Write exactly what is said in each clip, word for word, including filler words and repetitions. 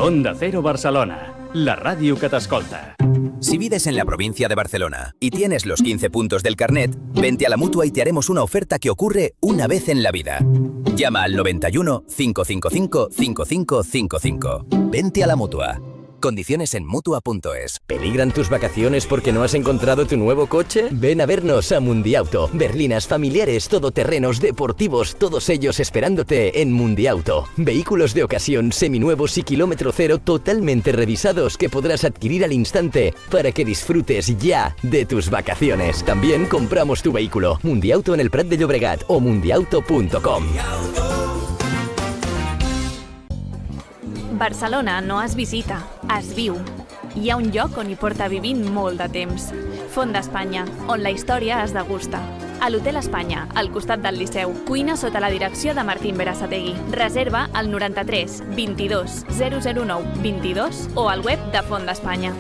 Onda Cero Barcelona, la radio que t'escolta. Si vives en la provincia de Barcelona y tienes los quince puntos del carnet, vente a la Mutua y te haremos una oferta que ocurre una vez en la vida. Llama al noventa y uno, cinco cinco cinco, cinco cinco cinco cinco. Vente a la Mutua. Condiciones en Mutua punto es. ¿Peligran tus vacaciones porque no has encontrado tu nuevo coche? Ven a vernos a Mundiauto. Berlinas familiares, todoterrenos, deportivos, todos ellos esperándote en Mundiauto. Vehículos de ocasión, seminuevos y kilómetro cero totalmente revisados que podrás adquirir al instante para que disfrutes ya de tus vacaciones. También compramos tu vehículo. Mundiauto en el Prat de Llobregat o mundiauto punto com. Barcelona no es visita, es viu. Hi ha un lloc on hi porta vivint molt de temps. Font d'Espanya, on la història es degusta. A l'Hotel Espanya, al costat del Liceu. Cuina sota la direcció de Martín Berasategui. Reserva al noranta-tres, vint-i-dos, zero zero nou, vint-i-dos o al web de Font d'Espanya.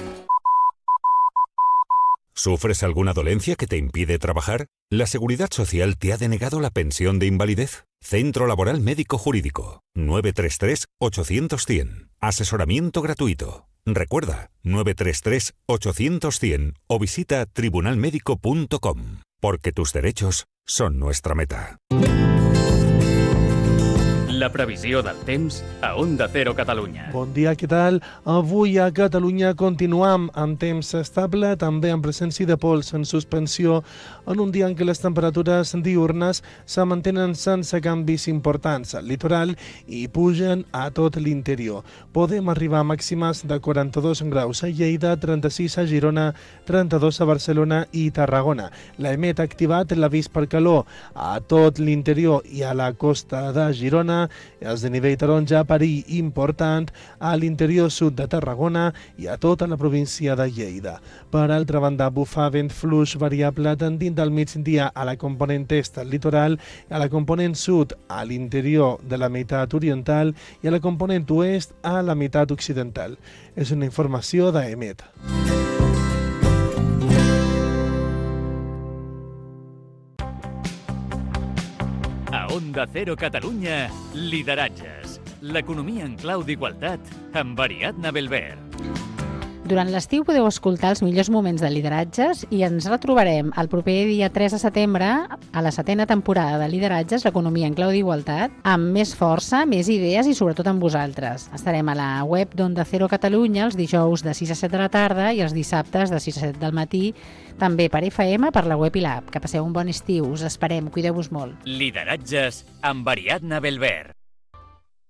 ¿Sufres alguna dolencia que te impide trabajar? ¿La Seguridad Social te ha denegado la pensión de invalidez? Centro Laboral Médico Jurídico. nueve tres tres, ochocientos, cien. Asesoramiento gratuito. Recuerda, nueve tres tres, ochocientos, cien o visita tribunal médico punto com. Porque tus derechos son nuestra meta. La previsió del temps a Onda Cero Catalunya. Bon dia, què tal? Avui a Catalunya continuam amb temps estable, també amb presència de pols en suspensió, en un dia en què les temperatures diurnes se mantenen sense canvis importants al litoral i pugen a tot l'interior. Podem arribar a màximes de quaranta-dos graus a Lleida, trenta-sis a Girona, trenta-dos a Barcelona i Tarragona. La EMET ha activat l'avís per calor a tot l'interior i a la costa de Girona, els de nivell taronja, perill important a l'interior sud de Tarragona i a tota la província de Lleida. Per altra banda, bufa vent fluix variable tendint del migdia a la component est al litoral, a la component sud a l'interior de la meitat oriental i a la component oest a la meitat occidental. És una informació d'EMET. Onda Cero Catalunya, lideratges. L'economia en clau d'igualtat amb Ariadna Belver. Durant l'estiu podeu escoltar els millors moments de lideratges i ens retrobarem el proper dia tres de setembre a la setena temporada de Lideratges, l'economia en clau d'igualtat, amb més força, més idees i sobretot amb vosaltres. Estarem a la web d'Onda Cero Catalunya els dijous de sis a set de la tarda i els dissabtes de sis a set del matí, també per F M, per la web i l'app. Que passeu un bon estiu, us esperem, cuideu-vos molt. Lideratges amb Ariadna Belver.